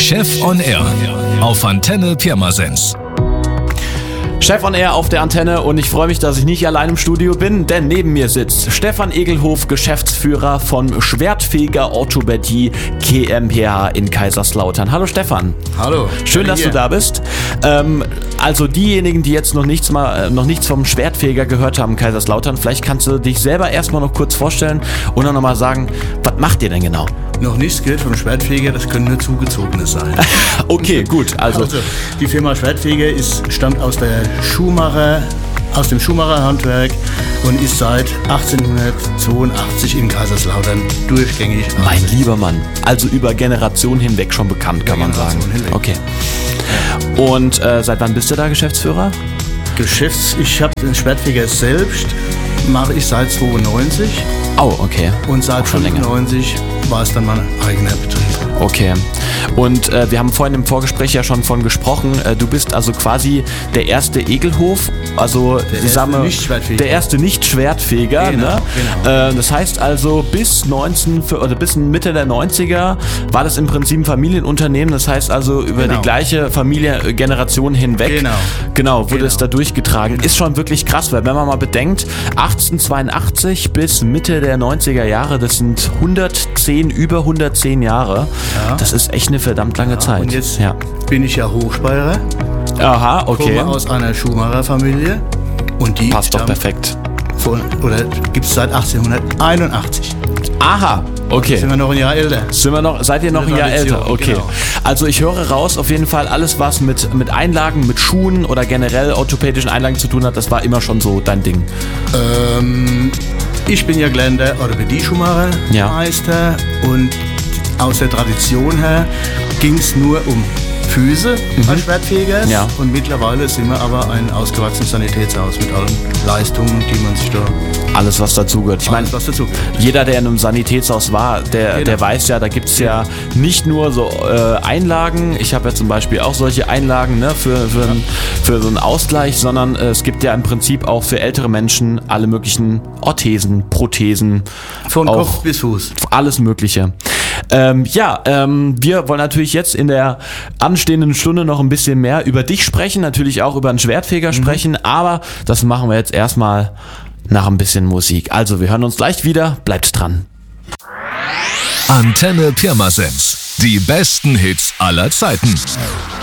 Chef on Air auf Antenne Pirmasens. Chef on Air auf der Antenne und ich freue mich, dass ich nicht allein im Studio bin, denn neben mir sitzt Stefan Egelhof, Geschäftsführer von Schwertfeger Orthopädie GmbH in Kaiserslautern. Hallo Stefan. Hallo. Schön, dass du da bist. Also diejenigen, die jetzt noch nichts vom Schwertfeger gehört haben in Kaiserslautern, vielleicht kannst du dich selber erstmal noch kurz vorstellen und dann nochmal sagen, was macht ihr denn genau? Noch nichts gehört vom Schwertfeger, das können nur Zugezogene sein. Okay, gut. Also die Firma Schwertfeger stammt aus dem Schuhmacherhandwerk und ist seit 1882 in Kaiserslautern durchgängig. Mein lieber Mann, also über Generationen hinweg schon bekannt, kann man sagen. Okay. Und seit wann bist du da Geschäftsführer? Ich habe den Schwertfeger selbst, mache ich seit 92. Oh, okay. Und seit 95 war es dann mein eigener Betrieb. Okay. Und wir haben vorhin im Vorgespräch ja schon von gesprochen. Du bist also quasi der erste Egelhof, also der erste Nicht-Schwertfeger. Genau, ne? Genau. Das heißt also bis Mitte der 90er war das im Prinzip ein Familienunternehmen. Das heißt also über die gleiche Familiengeneration hinweg. Genau, wurde es da durchgetragen. Ist schon wirklich krass, weil wenn man mal bedenkt, 1882 bis Mitte der 90er Jahre, das sind über 110 Jahre. Ja. Das ist echt eine verdammt lange Zeit. Und jetzt bin ich ja Hochspeyerer. Aha, okay. Komme aus einer Schuhmacherfamilie. Und die passt doch perfekt. Gibt es seit 1881. Aha, okay. Sind wir noch ein Jahr älter? Seid ihr noch ein Jahr älter? Okay. Genau. Also ich höre raus, auf jeden Fall alles, was mit Einlagen, mit Schuhen oder generell orthopädischen Einlagen zu tun hat, das war immer schon so dein Ding. Ich bin ja gelernter Orthopädie-Schuhmachermeister und aus der Tradition her ging es nur um Füße als Schwertfegers und mittlerweile sind wir aber ein ausgewachsenes Sanitätshaus mit allen Leistungen, die man sich da... Alles, was dazugehört. Ich meine, jeder, der in einem Sanitätshaus war, der weiß ja, da gibt es ja nicht nur so Einlagen, ich habe ja zum Beispiel auch solche Einlagen für so einen Ausgleich, sondern es gibt ja im Prinzip auch für ältere Menschen alle möglichen Orthesen, Prothesen. Von Kopf bis Fuß. Alles Mögliche. Wir wollen natürlich jetzt in der anstehenden Stunde noch ein bisschen mehr über dich sprechen, natürlich auch über einen Schwertfeger sprechen, aber das machen wir jetzt erstmal nach ein bisschen Musik. Also wir hören uns gleich wieder, bleibt dran. Antenne Pirmasens, die besten Hits aller Zeiten.